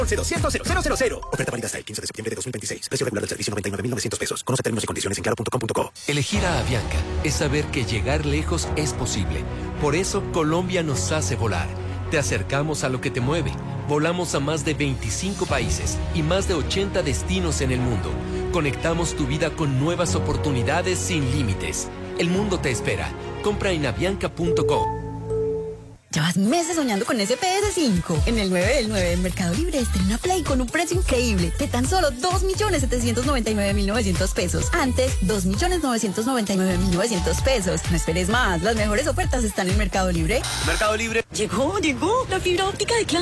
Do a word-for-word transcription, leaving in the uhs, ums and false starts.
doscientos, cero cero cero. Oferta válida hasta el quince de septiembre de dos mil veintiséis. Precio regular del servicio noventa y nueve mil novecientos pesos. Conoce términos y condiciones en claro punto com punto co. Elegir a Avianca es saber que llegar lejos es posible. Por eso Colombia nos hace volar. Te acercamos a lo que te mueve. Volamos a más de veinticinco países y más de ochenta destinos en el mundo. Conectamos tu vida con nuevas oportunidades sin límites. El mundo te espera. Compra en avianca punto co. Llevas meses soñando con ese P S cinco. En el nueve del nueve de Mercado Libre estrena una Play con un precio increíble de tan solo dos millones setecientos noventa y nueve mil novecientos pesos. Antes, dos millones novecientos noventa y nueve mil novecientos pesos. No esperes más, las mejores ofertas están en Mercado Libre. Mercado Libre. Llegó, llegó la fibra óptica de Claro.